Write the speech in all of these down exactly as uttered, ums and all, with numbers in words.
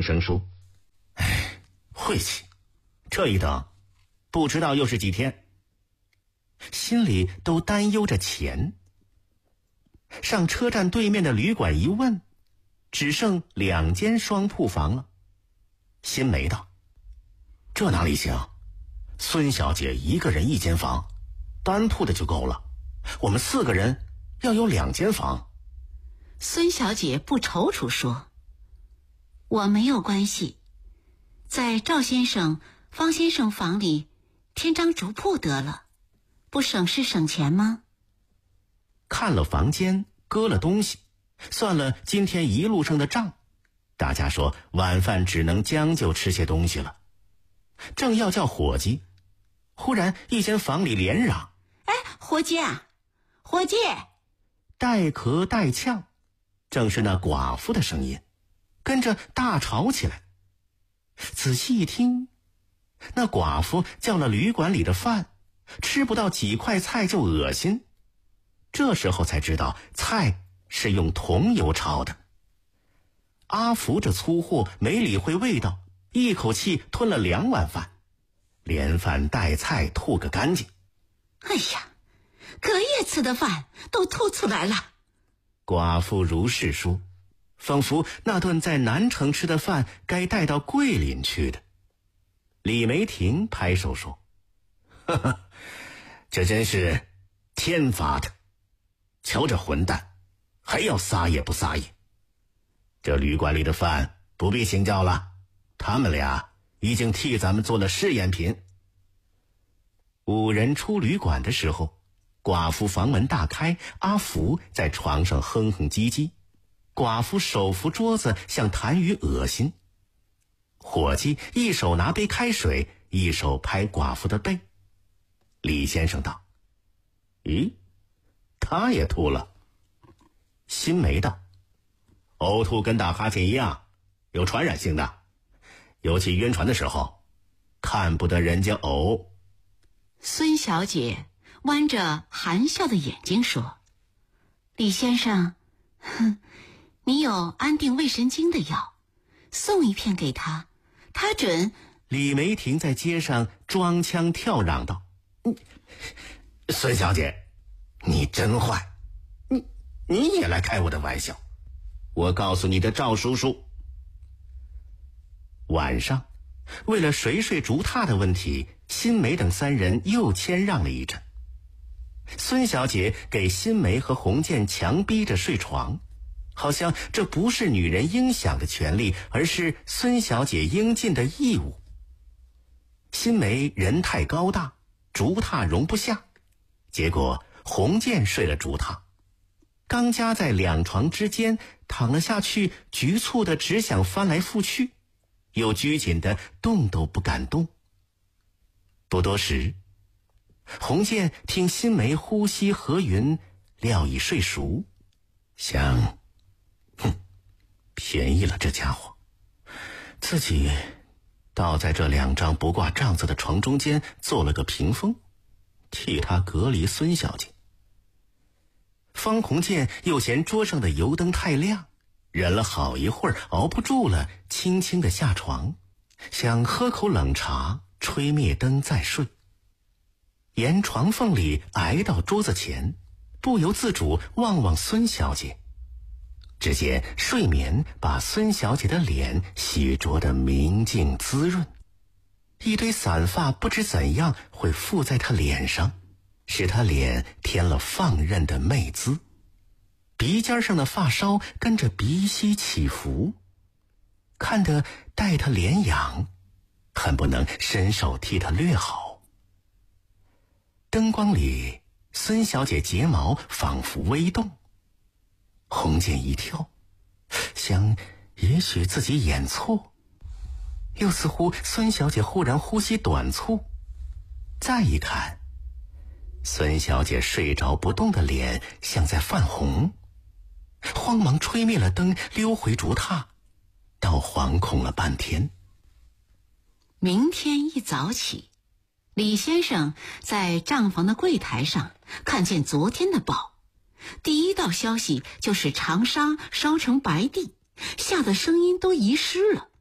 声说：“哎，晦气，这一等，不知道又是几天。”心里都担忧着钱。上车站对面的旅馆一问，只剩两间双铺房了。新梅道：“这哪里行？孙小姐一个人一间房，单铺的就够了，我们四个人要有两间房。” 孙小姐不踌躇说：“我没有关系，在赵先生、方先生房里添张竹铺得了，不省事省钱吗？” 看了房间，搁了东西，算了今天一路上的账，大家说晚饭只能将就吃些东西了。正要叫伙计，忽然一间房里连嚷：“ 哎，伙计啊，伙计！” 带咳带呛，正是那寡妇的声音，跟着大吵起来。仔细一听，那寡妇叫了旅馆里的饭，吃不到几块菜就恶心。这时候才知道菜是用桐油炒的。阿福这粗货没理会味道，一口气吞了两碗饭，连饭带菜吐个干净。 哎呀，隔夜吃的饭都吐出来了。 寡妇如是说，仿佛那顿在南城吃的饭该带到桂林去的。李梅婷拍手说：“呵呵，这真是天发的，瞧这混蛋，还要撒野不撒野。这旅馆里的饭不必请教了，他们俩已经替咱们做了试验品。”五人出旅馆的时候，寡妇房门大开，阿福在床上哼哼唧唧，寡妇手扶桌子像痰盂恶心。伙计一手拿杯开水，一手拍寡妇的背。李先生道：“咦，他也吐了。”新梅道：“呕吐跟打哈欠一样，有传染性的，尤其晕船的时候，看不得人家呕。” 孙小姐弯着含笑的眼睛说：“李先生，哼，你有安定胃神经的药，送一片给他，他准。” 李梅婷在街上装腔跳嚷道：“孙小姐，你真坏，你你也来开我的玩笑。我告诉你的赵叔叔。”晚上为了谁睡竹榻的问题，新梅等三人又谦让了一阵。孙小姐给新梅和洪建强逼着睡床，好像这不是女人应享的权利，而是孙小姐应尽的义务。新梅人太高大，竹榻容不下，结果洪建睡了竹榻，刚夹在两床之间躺了下去，局促的只想翻来覆去，又拘谨的动都不敢动。不多时，洪建听新梅呼吸和匀，料已睡熟，想，哼，便宜了这家伙，自己倒在这两张不挂帐子的床中间做了个屏风，替他隔离孙小姐。方鸿渐又嫌桌上的油灯太亮，忍了好一会儿，熬不住了，轻轻地下床，想喝口冷茶，吹灭灯再睡。沿床缝里挨到桌子前，不由自主望望孙小姐，只见睡眠把孙小姐的脸洗濯得明净滋润，一堆散发不知怎样会附在她脸上，使她脸添了放任的媚姿，鼻尖上的发梢跟着鼻息起伏，看得带她脸痒，恨不能伸手替她略好。灯光里，孙小姐睫毛仿佛微动，洪建一跳，想也许自己眼错，又似乎孙小姐忽然呼吸短促，再一看，孙小姐睡着不动的脸像在泛红，慌忙吹灭了灯，溜回竹榻，倒惶恐了半天。 明天一早起，李先生在账房的柜台上看见昨天的报，第一道消息就是长沙烧成白地，吓得声音都遗失了，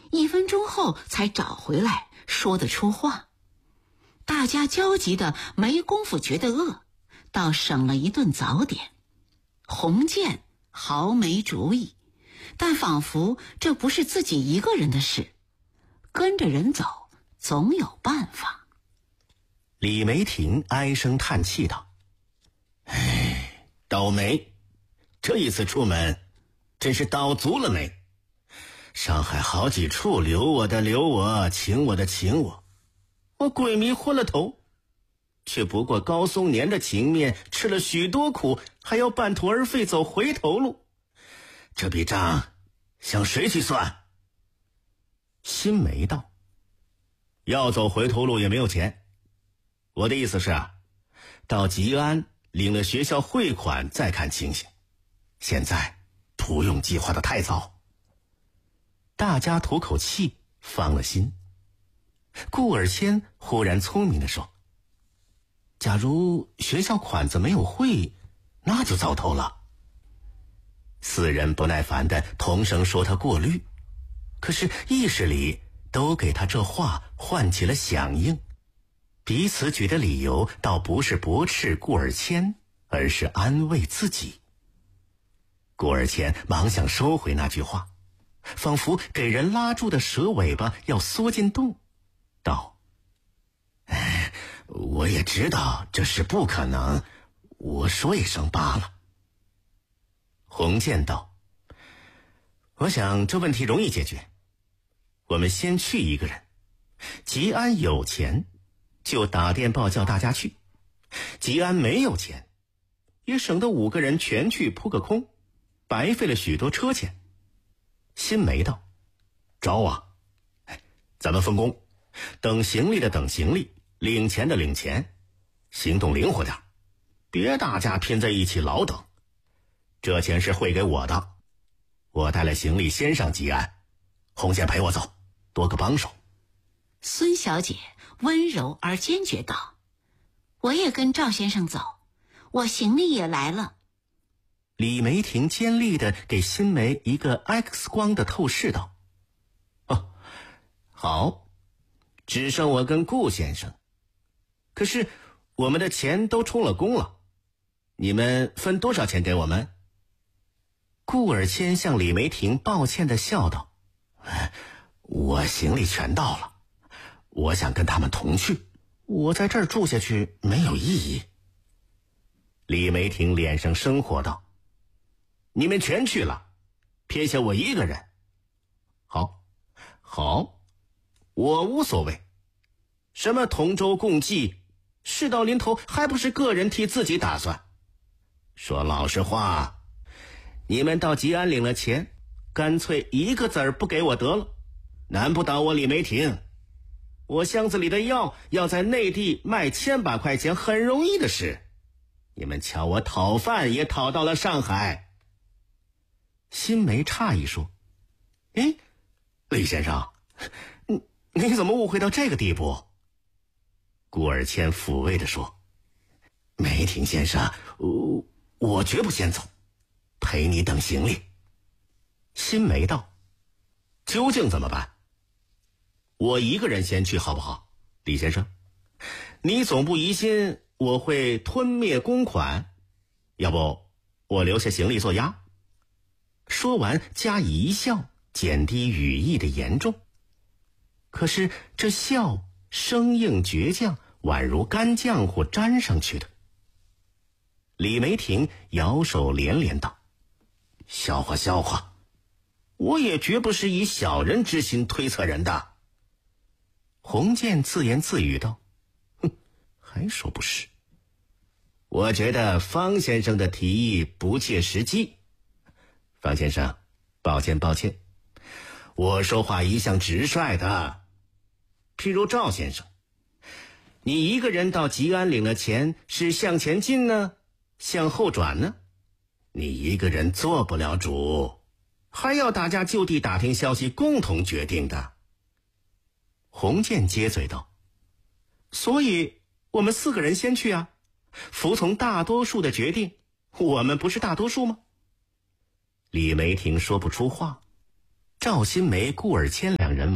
一分钟后才找回来，说得出话。大家焦急的没工夫觉得饿，倒省了一顿早点。洪建毫没主意，但仿佛这不是自己一个人的事，跟着人走总有办法。 李梅婷唉声叹气道：唉，倒霉，这一次出门真是倒足了霉。上海好几处留我的留我，请我的请我，我鬼迷昏了头，却不过高松年的情面，吃了许多苦，还要半途而废走回头路，这笔账向谁去算？辛梅道：要走回头路也没有钱，我的意思是啊，到吉安领了学校汇款再看情形，现在不用计划的太早。大家吐口气，放了心。顾尔谦忽然聪明地说：假如学校款子没有汇，那就糟透了。四人不耐烦地同声说他过虑，可是意识里都给他这话唤起了响应，彼此举的理由倒不是驳斥顾尔谦，而是安慰自己。顾尔谦忙想收回那句话，仿佛给人拉住的蛇尾巴要缩进洞，道：哎，我也知道这是不可能，我说一声罢了。洪建道：我想这问题容易解决，我们先去一个人，吉安有钱就打电报叫大家去，吉安没有钱也省得五个人全去扑个空，白费了许多车钱。辛梅道：招啊，咱们分工，等行李的等行李，领钱的领钱，行动灵活点，别大家拼在一起老等。这钱是汇给我的，我带了行李先上吉安，洪建陪我走，多个帮手。 孙小姐温柔而坚决道：我也跟赵先生走，我行李也来了。 李梅婷尖利地给辛梅一个 X 光的透视道：哦，好，只剩我跟顾先生，可是我们的钱都充了公了，你们分多少钱给我们？顾尔谦向李梅婷抱歉地笑道：我行李全到了，我想跟他们同去，我在这儿住下去没有意义。李梅婷脸上生火道：你们全去了，撇下我一个人。好，好，我无所谓。什么同舟共济，事到临头还不是个人替自己打算。说老实话，你们到吉安领了钱，干脆一个子儿不给我得了，难不倒我李梅婷。我箱子里的药要在内地卖千把块钱很容易的事，你们瞧我讨饭也讨到了上海。辛梅诧异说：诶，李先生，你你怎么误会到这个地步？顾尔谦抚慰地说：梅婷先生，我我绝不先走，陪你等行李。辛梅道：究竟怎么办？我一个人先去好不好？李先生，你总不疑心我会吞灭公款，要不我留下行李做押？说完加以一笑，减低语意的严重。可是这笑生硬倔强，宛如干浆糊粘上去的。李梅婷摇手连连道：笑话笑话，我也绝不是以小人之心推测人的。洪建自言自语道：哼，还说不是。我觉得方先生的提议不切实际。方先生，抱歉抱歉，我说话一向直率的。譬如赵先生，你一个人到吉安领了钱，是向前进呢，向后转呢？你一个人做不了主，还要大家就地打听消息，共同决定的。洪建接嘴道：所以我们四个人先去啊，服从大多数的决定，我们不是大多数吗？李梅婷说不出话，赵新梅、顾尔谦两人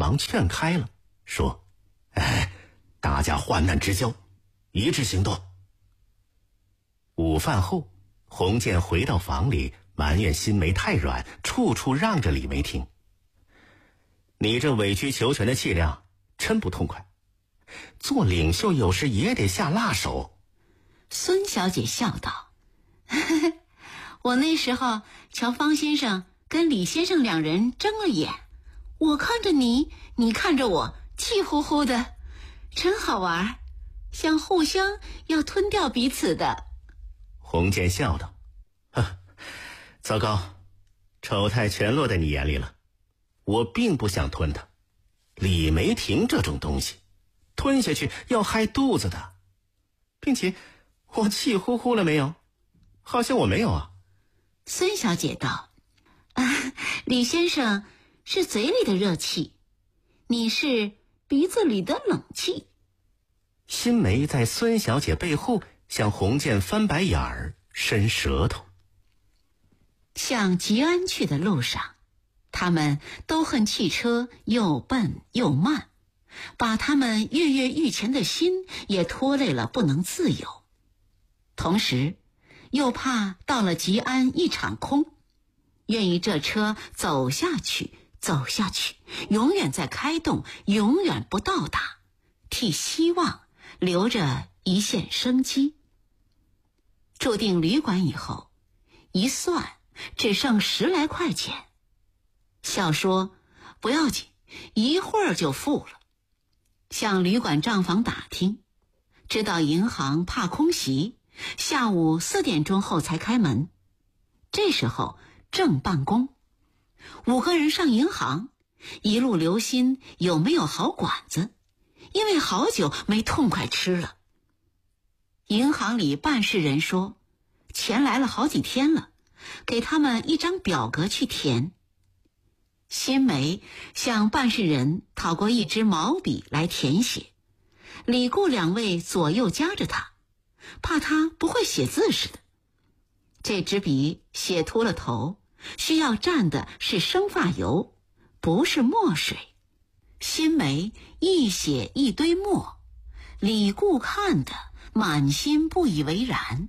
忙劝开了，说：“哎，大家患难之交，一致行动。”午饭后，洪建回到房里，埋怨新梅太软，处处让着李梅听。你这委曲求全的气量真不痛快，做领袖有时也得下辣手。 孙小姐笑道：“呵呵，我那时候瞧方先生跟李先生两人睁了眼，我看着你，你看着我，气呼呼的，真好玩，像互相要吞掉彼此的。” 洪建笑道：“呵，糟糕，丑态全落在你眼里了。我并不想吞它，李梅婷这种东西，吞下去要害肚子的，并且我气呼呼了没有？好像我没有啊。” 孙小姐道：“啊，李先生是嘴里的热气，你是鼻子里的冷气。” 新梅在孙小姐背后向洪建翻白眼儿，伸舌头。 向吉安去的路上，他们都恨汽车又笨又慢，把他们跃跃欲前的心也拖累了，不能自由。同时又怕到了吉安一场空，愿意这车走下去走下去，永远在开动，永远不到达，替希望留着一线生机。住定旅馆以后，一算只剩十来块钱，笑说不要紧，一会儿就付了。向旅馆账房打听，知道银行怕空袭，下午四点钟后才开门。这时候正办公，五个人上银行，一路留心有没有好馆子，因为好久没痛快吃了。银行里办事人说，钱来了好几天了，给他们一张表格去填。新梅向办事人讨过一支毛笔来填写，李顾两位左右夹着他，怕他不会写字似的。这支笔写秃了头，需要蘸的是生发油，不是墨水。新梅一写一堆墨，李顾看得满心不以为然。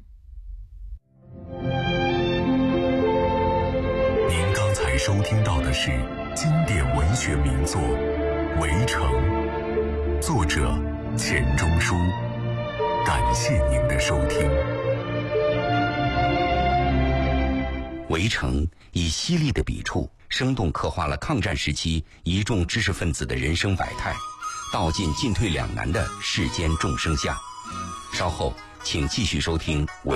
您刚才收听到的是经典文学名作《围城》，作者钱钟书。感谢您的收听。 《围城》以犀利的笔触，生动刻画了抗战时期一众知识分子的人生百态，道尽进退两难的世间众生相。稍后请继续收听《围